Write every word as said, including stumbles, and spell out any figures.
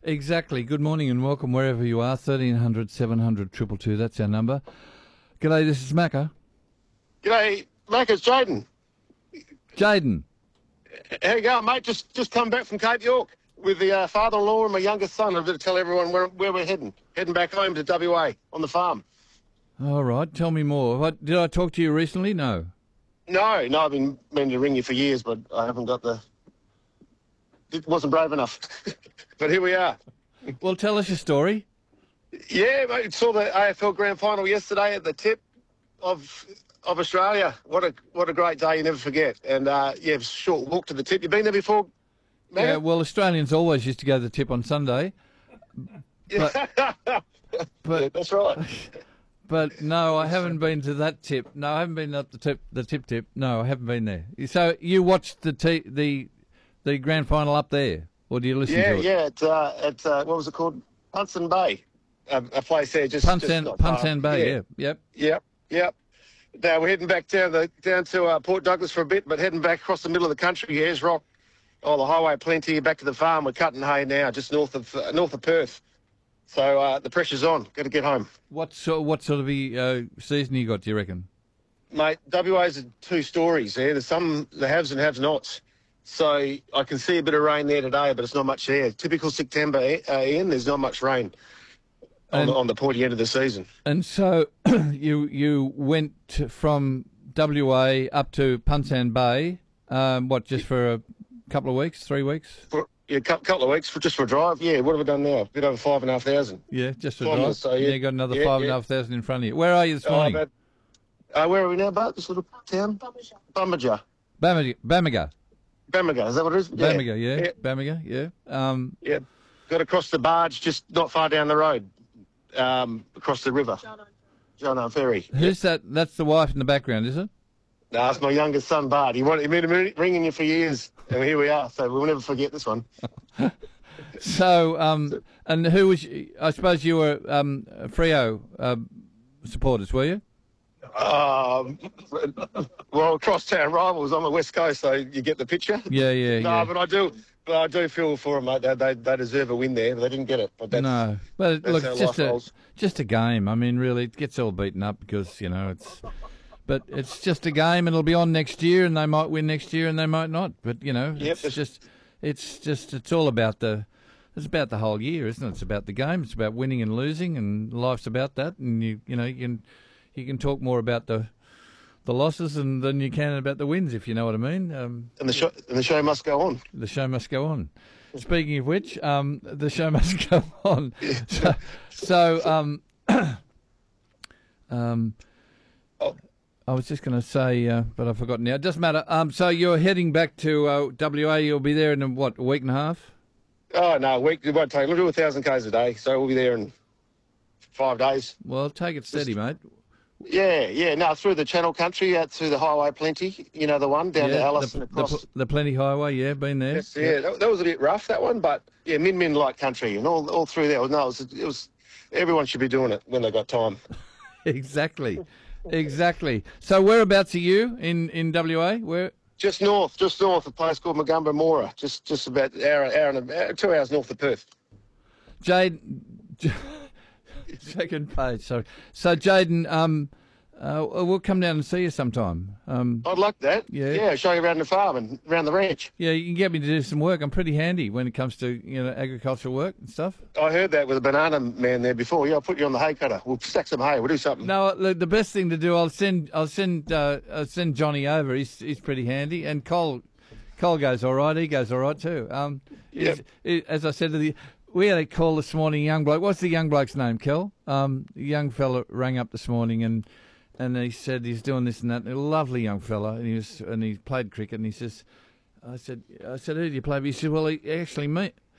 Exactly. Good morning and welcome wherever you are. thirteen hundred, seven hundred, two two two, that's our number. G'day, this is Macca. G'day, Mac, it's Jaden. Jaden. How you going, mate? Just just come back from Cape York with the uh, father-in-law and my youngest son. I'm going to tell everyone where, where we're heading. Heading back home to W A on the farm. All right, tell me more. What, did I talk to you recently? No. No, no, I've been meaning to ring you for years, but I haven't got the... It wasn't brave enough. But here we are. Well, tell us your story. Yeah, mate, saw the A F L Grand Final yesterday at the tip of of Australia. What a what a great day, you never forget. And, uh, yeah, short walk to the tip. You been there before, Matt? Yeah, well, Australians always used to go to the tip on Sunday. But, but yeah, that's right. But no, I haven't been to that tip. No, I haven't been up the tip, the tip tip. No, I haven't been there. So you watched the t- the the grand final up there, or do you listen yeah, to it? Yeah, yeah. At uh, at uh, what was it called? Punson Bay, a, a place there. Just Punson, just Punson Bay. Yeah. yeah, yep, yep, yep. Now we're heading back down the down to uh, Port Douglas for a bit, but heading back across the middle of the country. Ayers Rock, oh, the highway plenty. Back to the farm. We're cutting hay now, just north of uh, north of Perth. So uh, the pressure's on. Got to get home. What sort what sort of uh, season you got? Do you reckon? Mate, W A's are two stories there. There's some the haves and have-nots. So I can see a bit of rain there today, but it's not much there. Typical September, uh, Ian. There's not much rain on, And, the, on the pointy end of the season. And so you you went from W A up to Punsan Bay. Um, what, just for a couple of weeks, three weeks? For, yeah, a couple of weeks for just for a drive. Yeah, what have we done now? A bit over five and a half thousand. Yeah, just for a Five drive. minutes, so, yeah. yeah, you got another Yeah, five and yeah. a half thousand in front of you. Where are you this Oh, morning? but, uh, where are we now, Bart? This little town? Bamaga. Bamaga. Bamaga. Bamaga. Bamaga, is that what it is? Yeah. Bamaga, yeah. Yeah. Bamaga, yeah. Um, yeah. Got to cross the barge just not far down the road, um, across the river. John Arm Ferry. who's that? That's the wife in the background, is it? No, that's my youngest son, Bart. He wanted, he been ringing you for years, and here we are. So we'll never forget this one. So, um, and who was? I suppose you were um, Freo um, supporters, were you? Um, well, crosstown rivals on the west coast, so you get the picture. Yeah, yeah, no, yeah. but I do, but I do feel for them, mate. They, they, they deserve a win there, but they didn't get it. But that's, No, but that's look, how it's just life a rolls. just a game. I mean, really, it gets all beaten up because you know it's. But it's just a game, and it'll be on next year, and they might win next year, and they might not. But you know, Yep, it's it's- just, it's just, it's all about the. It's about the whole year, isn't it? It's about the game. It's about winning and losing, and life's about that. And you, you know, you can, you can talk more about the, the losses and than you can about the wins, if you know what I mean. Um, And the show, and the show must go on. the show must go on. Speaking of which, um, the show must go on. So, so um, um, Oh. I was just going to say, uh, but I've forgotten now. It doesn't matter. Um, so you're heading back to uh, W A. You'll be there in, a, what, a week and a half? Oh no, week it won't take. We'll do a thousand k's a day, so we'll be there in five days. Well, take it steady, mate. Yeah, yeah. No, through the Channel Country, out through the Highway Plenty. You know the one down to Yeah, Alice the, and the, across. the Plenty Highway, yeah, been there. Yes, yeah, that, that was a bit rough, that one, but yeah, min min like country and all all through there. No, it was, it was everyone should be doing it when they got time. Exactly, exactly. So whereabouts are you in, in W A? Where? Just north, just north, a place called Magumba Mora, just just about an hour, hour and a, two hours north of Perth. Jade, second page, sorry. So, Jaden, um, uh, we'll come down and see you sometime. Um, I'd like that. Yeah. yeah, show you around the farm and around the ranch. yeah, you can get me to do some work. I'm pretty handy when it comes to you know agricultural work and stuff. I heard that with a banana man there before. Yeah, I'll put you on the hay cutter. We'll stack some hay. We'll do something. No, look, the best thing to do, I'll send, I'll send, uh, I'll send Johnny over. He's he's pretty handy, and Cole, Cole goes all right. He goes all right too. Um, Yep. he's- he- as I said to the. We had a call this morning, young bloke. What's the young bloke's name, Kel? Um, the young fella rang up this morning and and he said he's doing this and that. A lovely young fella, and he was and he played cricket. And he says, I said, I said, who do you play with? He said, well, he actually me